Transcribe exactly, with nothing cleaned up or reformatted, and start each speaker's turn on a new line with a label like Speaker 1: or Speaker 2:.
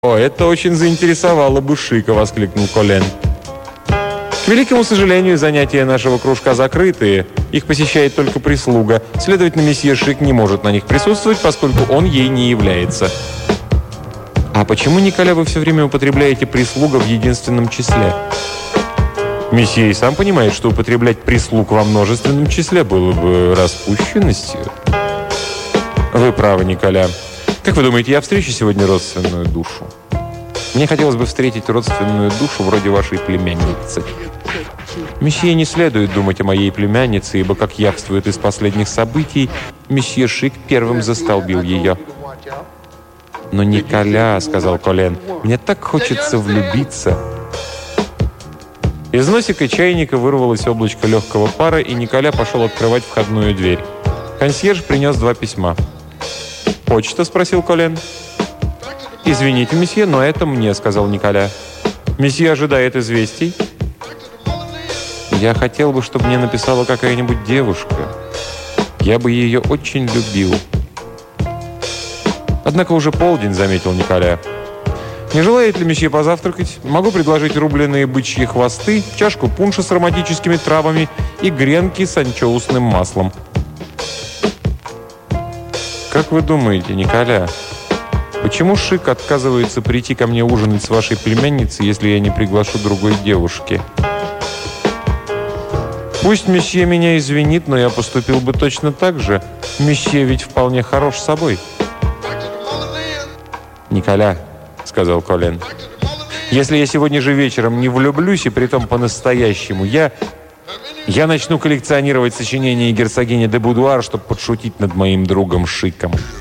Speaker 1: «О, это очень заинтересовало бы Шика!» — воскликнул Колен. «К великому сожалению, занятия нашего кружка закрытые. Их посещает только прислуга. Следовательно, месье Шик не может на них присутствовать, поскольку он ей не является». «А почему, Николя, вы все время употребляете «прислуга» в единственном числе?» «Месье и сам понимает, что употреблять «прислуг» во множественном числе было бы распущенностью». «Вы правы, Николя. Как вы думаете, я встречу сегодня родственную душу? Мне хотелось бы встретить родственную душу вроде вашей племянницы». «Месье, не следует думать о моей племяннице, ибо, как явствует из последних событий, месье Шик первым застолбил ее». «Но, Николя, — сказал Колен, — мне так хочется влюбиться». Из носика чайника вырвалось облачко легкого пара, и Николя пошел открывать входную дверь. Консьерж принес два письма. «Почта?» — спросил Колен. «Извините, месье, но это мне», — сказал Николя. «Месье ожидает известий?» «Я хотел бы, чтобы мне написала какая-нибудь девушка. Я бы ее очень любил». «Однако уже полдень», — заметил Николя. «Не желает ли месье позавтракать? Могу предложить рубленые бычьи хвосты, чашку пунша с ароматическими травами и гренки с анчоусным маслом». «Как вы думаете, Николя, почему Шик отказывается прийти ко мне ужинать с вашей племянницей, если я не приглашу другой девушки?» «Пусть месье меня извинит, но я поступил бы точно так же. Месье ведь вполне хорош собой». «Николя, — сказал Колен, — если я сегодня же вечером не влюблюсь, и притом по-настоящему, я... я начну коллекционировать сочинения герцогини де Будуар, чтобы подшутить над моим другом Шиком».